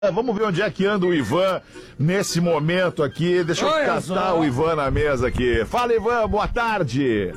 Vamos ver onde é que anda o Ivan nesse momento aqui. Deixa eu castar o Ivan na mesa aqui. Fala, Ivan, boa tarde.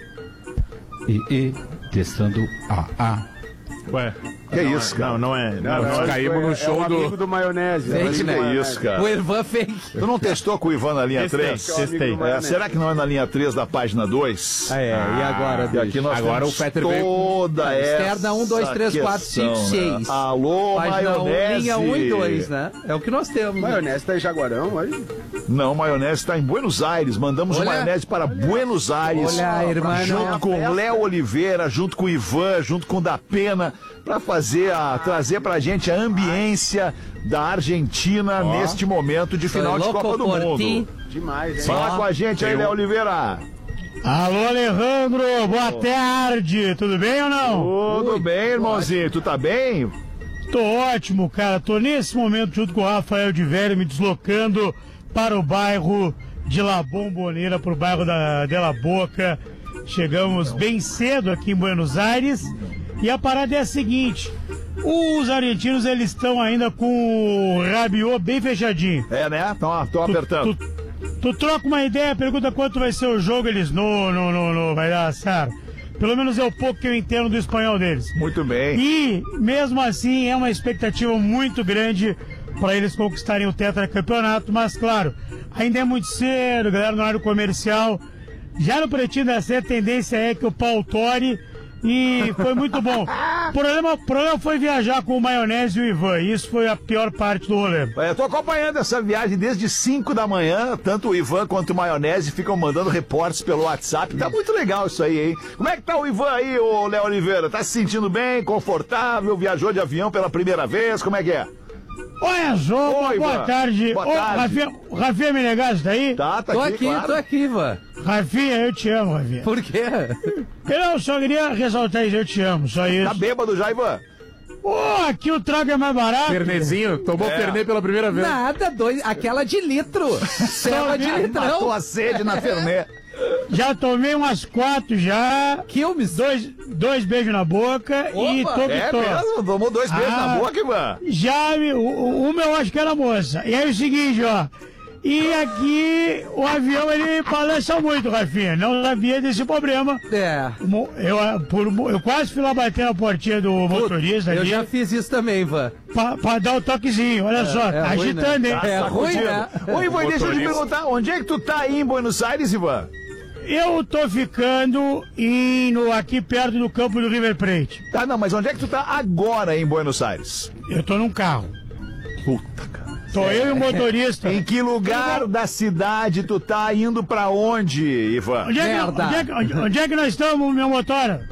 Testando A. Ué, que é isso, cara? Não é. Nós caímos no show do maionese. Fake, né? Que é isso, cara? O Ivan fake. Tu não testou com o Ivan na linha 3? Testei. Será que não é na linha 3 da página 2? E agora, E aqui nós agora temos o Peter veio toda essa Externa 1, 2, 3, 4, 5, 6. Né? Alô, Página maionese. linha 1 e 2, né? É o que nós temos. Maionese tá em Jaguarão, aí. Não, maionese está em Buenos Aires. Mandamos o maionese para Buenos Aires. Olha, irmã. Junto com o Léo Oliveira, junto com o Ivan, junto com o da Pena, para trazer pra gente a ambiência da Argentina neste momento de final de Copa do Mundo. Demais, hein? Fala com a gente aí, Léo Oliveira. Alô, Alejandro, boa tarde, tudo bem ou não? Tudo bem, irmãozinho, tu tá bem? Tô ótimo, cara, tô nesse momento junto com o Rafael de Velho me deslocando para o bairro de La Bombonera, pro bairro de La Boca. Chegamos bem cedo aqui em Buenos Aires e a parada é a seguinte: os argentinos eles estão ainda com o Rabiot bem fechadinho. É, né? Estão apertando. Tu troca uma ideia, pergunta quanto vai ser o jogo, eles não, vai dar certo. Pelo menos é o pouco que eu entendo do espanhol deles. Muito bem. E, mesmo assim, é uma expectativa muito grande para eles conquistarem o tetracampeonato, mas, claro, ainda é muito cedo, galera, no horário comercial. Já no Pretinho da Sé, a tendência é que o pau tore, e foi muito bom. O problema foi viajar com o maionese e o Ivan, isso foi a pior parte do rolê. Eu tô acompanhando essa viagem desde 5 da manhã, tanto o Ivan quanto o maionese ficam mandando reportes pelo WhatsApp, tá muito legal isso aí, hein? Como é que tá o Ivan aí, ô Léo Oliveira? Tá se sentindo bem, confortável, viajou de avião pela primeira vez, como é que é? Olha só, Oi, boa Ivan. tarde. Boa tarde. Rafinha Menegas, tá aí? Tá Tô aqui, claro. tô aqui, Ivan. Rafinha, eu te amo, Rafinha. Por quê? Eu só queria ressaltar isso, eu te amo, só isso. Tá bêbado já, Ivan? Pô, aqui o trago é mais barato. Pernezinho, tomou Pernê pela primeira vez. Nada, aquela de litro. Cela de Matou litrão. a sede na Fernê. Já tomei umas 4 já. Quilmes. Dois beijos na boca. E tô que É tô. mesmo? Tomou 2 beijos na boca, Ivan? Já, uma eu acho que era moça. E aí o seguinte, ó. E aqui o avião ele balança muito, Rafinha. Não sabia desse problema. É. Eu quase fui lá bater na portinha do motorista Eu ali já fiz isso também, Ivan. pra dar o toquezinho. Olha só, tá ruim, agitando, né? hein? É ruim, né? Ô, Ivan, deixa eu te perguntar, onde é que tu tá aí em Buenos Aires, Ivan? Eu tô ficando aqui perto do campo do River Plate. Tá, não, mas onde é que tu tá agora em Buenos Aires? Eu tô num carro. Puta, cara. Tô eu e o motorista. Em que lugar da cidade tu tá indo pra onde, Ivan? Onde é que nós estamos, meu motora?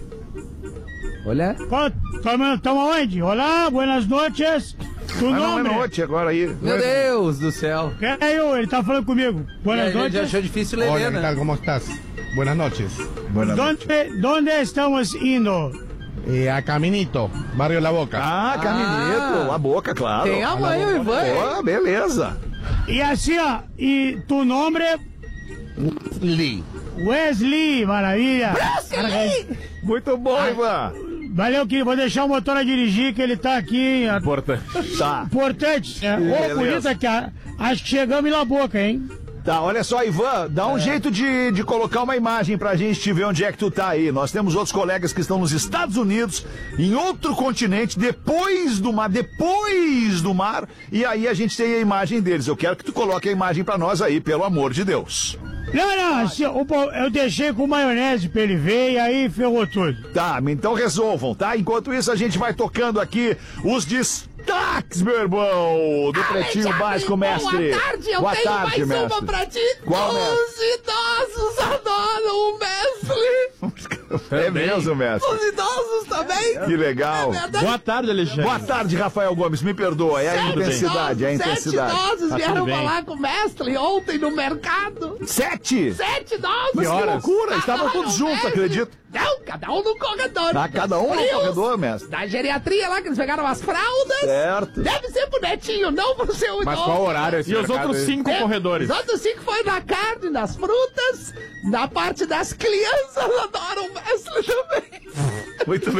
Olha. Estamos aonde? Olá, buenas noches. Tu Não é nome? noite agora aí. Meu Deus do céu. Quem é eu? Ele tá falando comigo. Buenas Ele já noches. achou difícil ler, Hola, ¿qué né? tal? ¿Cómo estás? Buenas noches. ¿Dónde estamos indo? A Caminito, Barrio La Boca. Ah, Caminito, a boca, claro. Tem a mãe, o Ivan. Pô, beleza. E assim, ó, e tu nome é Lee. Wesley, maravilha. Muito bom, Ivan. Valeu, que vou deixar o motor a dirigir, que ele tá aqui. Importante. Tá. Importante. Beleza. Bonita que acho que chegamos em La Boca, hein? Tá, olha só, Ivan, dá um jeito de colocar uma imagem pra gente ver onde é que tu tá aí. Nós temos outros colegas que estão nos Estados Unidos, em outro continente, depois do mar, e aí a gente tem a imagem deles. Eu quero que tu coloque a imagem pra nós aí, pelo amor de Deus. Não, assim, eu deixei com maionese pra ele ver e aí ferrou tudo. Tá, então resolvam, tá? Enquanto isso, a gente vai tocando aqui os destaques, meu irmão, do Pretinho Básico, mestre. Boa tarde, eu Boa tenho tarde, mais mestre. uma pra ti. Qual, Os idosos adoram o mestre. É mesmo, mestre. Os idosos também. Que legal. É verdade. Boa tarde, Alexandre. Boa tarde, Rafael Gomes, me perdoa, é a intensidade, é a intensidade. 7 idosos Tá vieram tudo bem. falar com o mestre ontem no mercado. 7? 7 idosos. Mas que loucura, estavam todos juntos, acredito. Não, cada um no corredor. Tá, cada um no Frios. corredor, mestre. Da geriatria lá, que eles pegaram as fraldas. Certo. Deve ser pro netinho, não pro seu idoso. Mas qual horário é esse E os mercado outros aí? 5 corredores? Os outros 5 foi na carne, nas frutas, na parte das crianças, adoram o mestre também. Muito bem.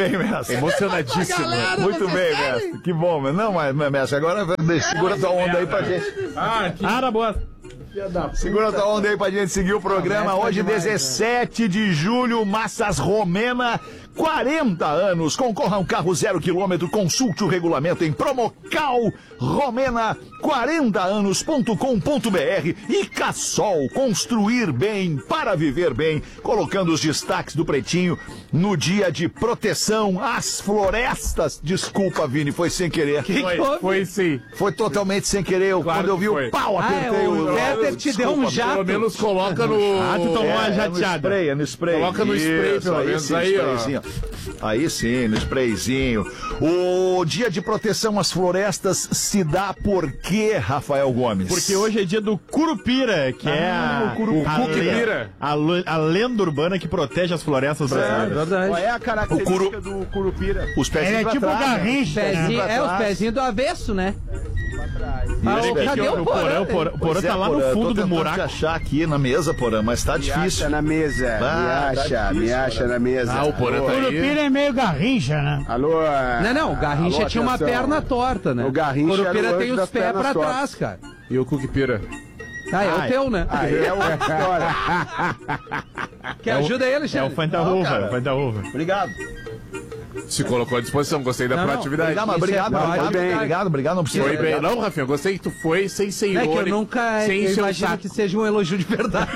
bem, mestre. Emocionadíssimo. Galera, Muito vocês bem, querem? mestre. Que bom, mas não, mas, mestre, agora segura tua onda aí pra gente. Ah, boa. Segura tua onda aí pra gente seguir o programa. Hoje, 17 de julho, Massas Romena, 40 anos. Concorra a um carro 0 km. Consulte o regulamento em Promocal Romena, 40anos.com.br. E Cassol, construir bem para viver bem. Colocando os destaques do Pretinho no dia de proteção às florestas. Desculpa, Vini, foi sem querer. Foi sim. Foi totalmente sem querer. Claro Quando eu que vi foi. o pau, apertei o Werther te deu um jato. Pelo menos coloca no... Ah, tu tomou uma no jateada. spray, é no spray. Coloca no spray, Isso, pelo menos, sim, aí, ó. sprayzinho. Aí sim, no sprayzinho. O dia de proteção às florestas se dá por quê, Rafael Gomes? Porque hoje é dia do Curupira, que é a Curupira. a lenda urbana que protege as florestas brasileiras. Verdade. Qual é a característica do curupira? Os pezinhos Ele é pra tipo trás, né? garrincha, né? Pezinho, pra os trás. pezinhos do avesso, né? Ah, Isso, cadê o Porã? O Porã Pois tá lá Porã, no eu tô fundo do tentando buraco. te achar aqui na mesa, Porã, mas tá Me difícil. acha na mesa. Ah, tá difícil, Me acha na mesa. Ah, o Porã tá aí. Curupira é meio garrincha, né? Alô? Não, o Garrincha Alô, tinha uma atenção. perna torta, né? O Garrincha era Curupira o tem anjo os das pés pernas pra tortas. trás, cara. E o Curupira? Ah, é o teu, né? Aí é outra história. Que ajuda aí, É o Alexandre. Fantaruva, Fantaruva. Obrigado. Se colocou à disposição, gostei da Não, proatividade. Obrigado, mas Isso é obrigado, obrigado, não precisa. Foi bem. Não, Rafinha, eu gostei que tu foi sem ser É que eu irônico, nunca sem eu ser um imagino saco. que seja um elogio de verdade.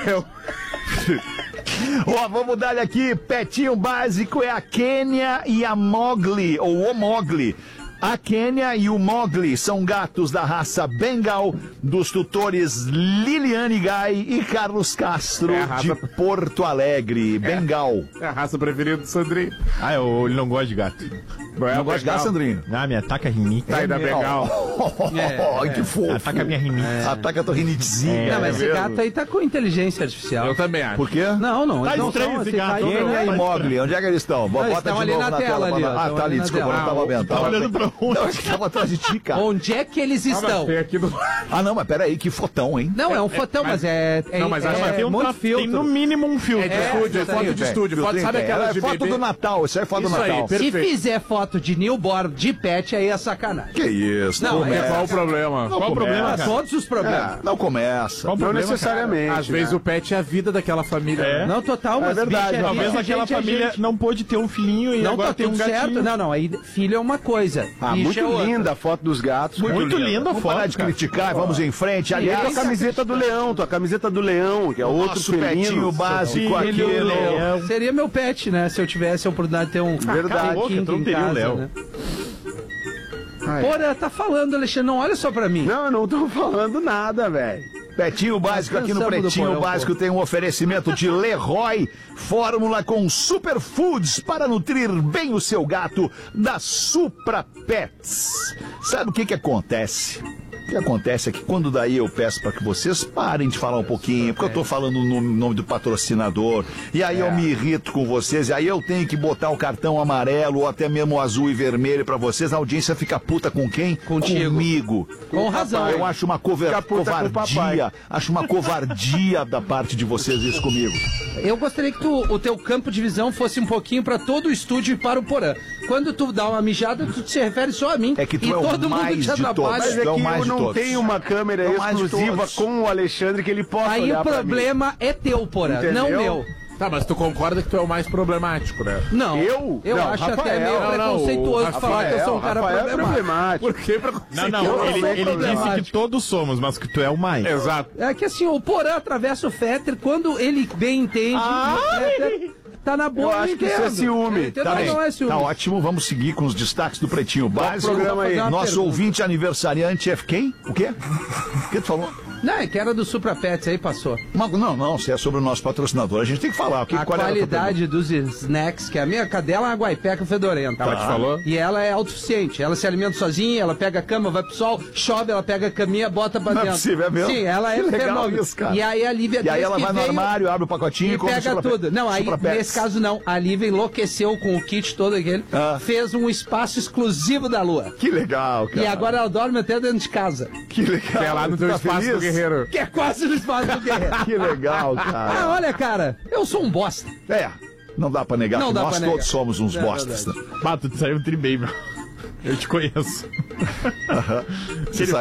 Ó, vamos dar aqui, petinho básico é a Quênia e a Mowgli, ou o Mowgli. A Quênia e o Mowgli são gatos da raça Bengal, dos tutores Liliane Gai e Carlos Castro, É a raça- de Porto Alegre. Bengal. É a raça preferida do Sandrinho. Ah, ele não gosta de gato. Não gosta de gato, Sandrinho? Ah, me ataca a rinite. Sai da Bengal. Ai, que fofo. Ataca a minha rinite. Ataca a tua rinitezinha. Não, mas esse mesmo. gato aí tá com inteligência artificial. Eu também acho. Por quê? Não, Tá eles não estranho são esse assim, gato, caindo, né? Quênia né? e Mowgli, onde é que eles estão? eles Bota estão de ali novo na tela ali, ó. Ah, Estão tá ali ali, na desculpa, tela. não tava vendo. Tá olhando pra onde? Não, acho que tava atrás de ti, cara. Onde é que eles estão? Tem aqui do... Ah, não, mas peraí, que fotão, hein? Não, é um fotão, mas é Não, mas acho que Tem, muito tem no filtro. mínimo um filtro. É de estúdio, é foto de estúdio. Foto, sabe aquela é de foto bebê? do Natal, isso aí é foto do Isso aí, Natal. Se perfeito. fizer foto de newborn de pet, aí é sacanagem. Que isso, Não, começa. Qual o problema? Qual o problema, cara? Todos os problemas. Não começa. Qual o Não problema, necessariamente. Às vezes né? o pet é a vida daquela família. É. né? Não, total, mas verdade, bicho é Talvez bicho, aquela gente é família gente. não pôde ter um filhinho e Não, agora tá tem um tudo gatinho. certo. Não, aí filho é uma coisa. Ah, bicho muito é outra. linda a foto dos gatos. Muito linda a Vamos parar foto, de cara. criticar, vamos em frente. E Aliás, tua camiseta do leão, que é outro nosso petinho felino. básico aqui Filho, no... Léo. Seria meu pet, né? Se eu tivesse a oportunidade de ter um Verdade. King Tu não em teria um casa, Léo. né? Ai. Porra, tá falando, Alexandre, não olha só pra mim. Não, eu não tô falando nada, velho. Petinho Básico aqui no cansamos do Pretinho Porão, Básico tem um oferecimento de Leroy, fórmula com superfoods para nutrir bem o seu gato da Supra Pets. Sabe o que acontece? O que acontece é que quando daí eu peço para que vocês parem de falar um pouquinho, porque eu tô falando no nome do patrocinador, e aí eu me irrito com vocês, e aí eu tenho que botar o cartão amarelo ou até mesmo azul e vermelho para vocês, a audiência fica puta com quem? Contigo. Comigo. Com razão. Eu acho uma Fica puta com o covardia, acho uma covardia da parte de vocês isso comigo. Eu gostaria que o teu campo de visão fosse um pouquinho pra todo o estúdio e para o Porã. Quando tu dá uma mijada, tu se refere só a mim. É que tu e é o todo mais mundo te de todos. atrapalha. Mas é É o que mais eu de não todos. tenho uma câmera É o mais de exclusiva todos. com o Alexandre que ele possa Aí olhar o pra mim. problema é teu, Porã, Entendeu? não meu. Tá, mas tu concorda que tu é o mais problemático, né? Não, Eu? eu Não, acho Rafael. até meio Não, preconceituoso falar que eu sou um cara Rafael é problemático. problemático. Por que pra... Não, ele disse problemático. que todos somos, mas que tu é o mais. Exato. É que assim, o Porã atravessa o Fetter quando ele bem entende. o Fetter tá na boa, Eu acho que isso é entendo. ciúme. Eu entendo, Tá mas bem, não é ciúme. tá ótimo, vamos seguir com os destaques do Pretinho Básico. programa aí. Nosso Pergunta. ouvinte aniversariante é quem? O quê? O que tu falou? Não, é que era do Supra Pets, aí passou. Não, se é sobre o nosso patrocinador, a gente tem que falar. A Qual era a tua qualidade dos snacks, que a minha cadela é uma guaipeca fedorenta. Ela te falou? E ela é autossuficiente. Ela se alimenta sozinha, ela pega a cama, vai pro sol, chove, ela pega a caminha, bota pra Não é dentro. possível, é mesmo? Sim, ela é Que legal fenômeno. isso, cara. E aí a Lívia E aí desde ela que vai no veio, armário, abre o pacotinho e e come pega Supra tudo. Não, aí Supra Pets. nesse caso não. A Lívia enlouqueceu com o kit todo aquele, fez um espaço exclusivo da Lua. Que legal, cara. E agora ela dorme até dentro de casa. Que legal. Que é lá no teu Tá espaço feliz? do guerreiro. Que é quase no espaço do guerreiro. Que legal, Ah, cara. olha, cara, eu sou um bosta. É. Não dá pra negar Não que dá nós pra negar. todos somos uns É bostas. verdade. Né? Bato, tu saiu tri bem, meu. Eu te conheço. Você